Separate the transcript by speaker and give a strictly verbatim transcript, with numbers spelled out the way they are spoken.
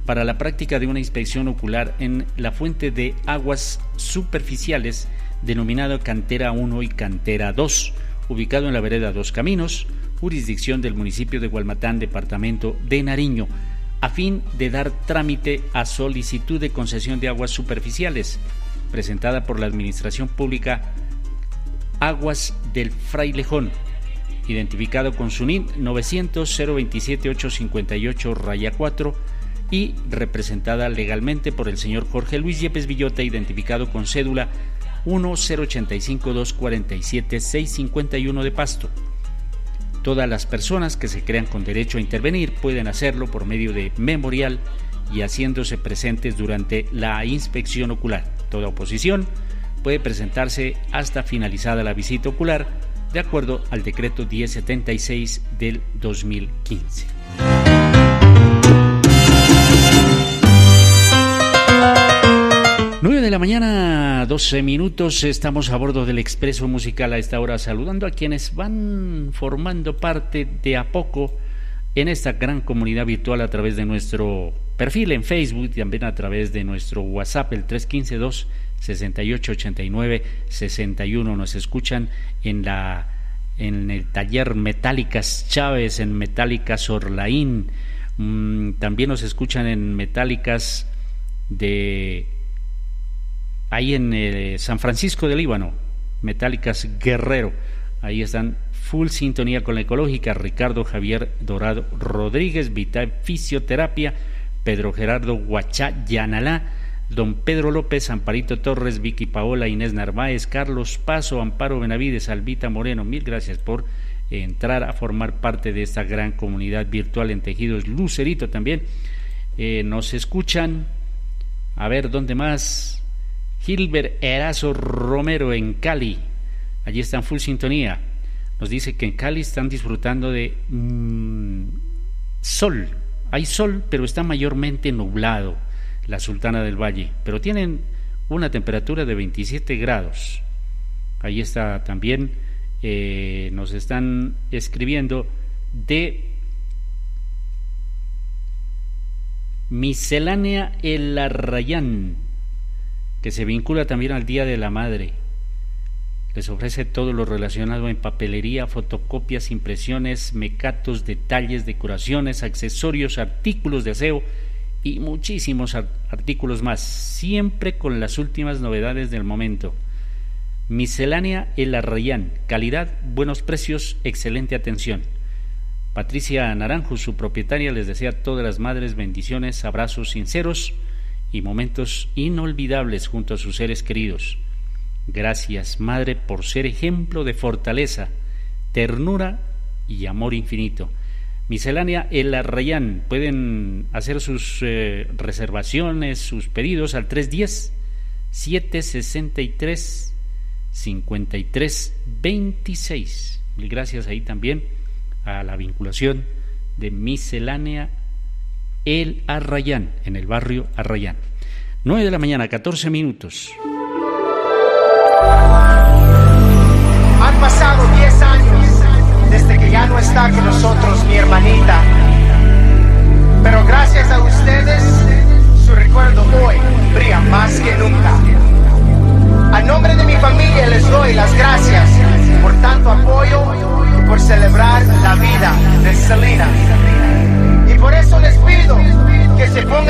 Speaker 1: para la práctica de una inspección ocular en la fuente de aguas superficiales denominado Cantera uno y Cantera dos, ubicado en la vereda Dos Caminos, jurisdicción del municipio de Gualmatán, departamento de Nariño, a fin de dar trámite a solicitud de concesión de aguas superficiales, presentada por la Administración Pública Aguas del Frailejón, identificado con su N I N novecientos cero veintisiete ocho cincuenta y ocho cuatro y representada legalmente por el señor Jorge Luis Yepes Villota, identificado con cédula uno cero ochenta y cinco dos cuarenta y siete seis cincuenta y uno de Pasto. Todas las personas que se crean con derecho a intervenir pueden hacerlo por medio de memorial y haciéndose presentes durante la inspección ocular. Toda oposición puede presentarse hasta finalizada la visita ocular, de acuerdo al decreto diez setenta y seis del dos mil quince. nueve de la mañana, doce minutos, estamos a bordo del Expreso Musical a esta hora, saludando a quienes van formando parte de a poco en esta gran comunidad virtual a través de nuestro perfil en Facebook y también a través de nuestro WhatsApp, el tres uno cinco dos sesenta y ocho ochenta y nueve sesenta y uno. Nos escuchan en la en el taller Metálicas Chávez, en Metálicas Orlaín, mm, también nos escuchan en Metálicas de ahí en eh, San Francisco del Líbano, Metálicas Guerrero. Ahí están full sintonía con la ecológica. Ricardo Javier Dorado Rodríguez, Vital Fisioterapia, Pedro Gerardo Guachá Yanalá, Don Pedro López, Amparito Torres, Vicky Paola, Inés Narváez, Carlos Paso, Amparo Benavides, Albita Moreno. Mil gracias por eh, entrar a formar parte de esta gran comunidad virtual en Tejidos Lucerito también. Eh, nos escuchan, a ver, ¿dónde más? Gilbert Erazo Romero en Cali, allí están full sintonía. Nos dice que en Cali están disfrutando de mmm, sol. Hay sol, pero está mayormente nublado la Sultana del Valle, pero tienen una temperatura de veintisiete grados. Ahí está también, eh, nos están escribiendo de Miscelánea El Arrayán, que se vincula también al Día de la Madre. Les ofrece todo lo relacionado en papelería, fotocopias, impresiones, mecatos, detalles, decoraciones, accesorios, artículos de aseo y muchísimos artículos más, siempre con las últimas novedades del momento. Miscelánea El Arrayán, calidad, buenos precios, excelente atención. Patricia Naranjo, su propietaria, les desea a todas las madres bendiciones, abrazos sinceros y momentos inolvidables junto a sus seres queridos. Gracias, madre, por ser ejemplo de fortaleza, ternura y amor infinito. Miscelánea El Arrayán, pueden hacer sus eh, reservaciones, sus pedidos al tres uno cero, siete seis tres, cinco tres dos seis. Mil gracias ahí también a la vinculación de Miscelánea El Arrayán, en el barrio Arrayán. nueve de la mañana, catorce minutos.
Speaker 2: Han pasado diez años desde que ya no está con nosotros mi hermanita, pero gracias a ustedes su recuerdo hoy brilla más que nunca. A nombre de mi familia les doy las gracias por tanto apoyo y por celebrar la vida de Selena. Y por eso les pido que se pongan